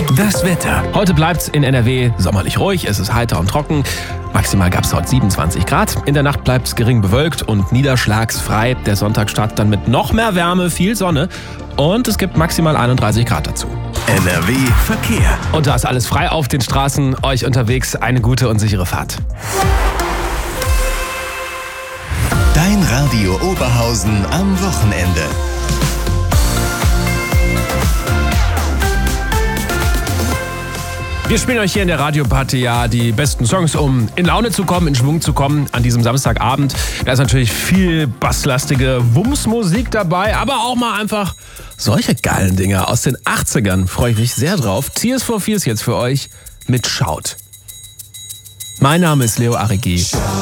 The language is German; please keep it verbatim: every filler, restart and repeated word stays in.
Das Wetter. Heute bleibt's in N R W sommerlich ruhig, es ist heiter und trocken. Maximal gab's heute siebenundzwanzig Grad. In der Nacht bleibt's gering bewölkt und niederschlagsfrei. Der Sonntag startet dann mit noch mehr Wärme, viel Sonne und es gibt maximal einunddreißig Grad dazu. N R W Verkehr. Und da ist alles frei auf den Straßen. Euch unterwegs eine gute und sichere Fahrt. Dein Radio Oberhausen am Wochenende. Wir spielen euch hier in der Radioparty ja die besten Songs, um in Laune zu kommen, in Schwung zu kommen an diesem Samstagabend. Da ist natürlich viel basslastige Wumms-Musik dabei, aber auch mal einfach solche geilen Dinger aus den achtzigern. Freue ich mich sehr drauf. Tears for Fears jetzt für euch mit Schaut. Mein Name ist Leo Arrighi.